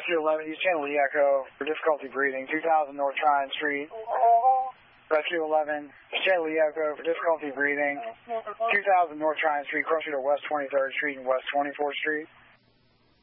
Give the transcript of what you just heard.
Rescue 11, East Channel Lee Echo for difficulty breathing, 2000 North Tryon Street. Rescue 11, East Channel Lee Echo for difficulty breathing, 2000 North Tryon Street, crossing to West 23rd Street and West 24th Street.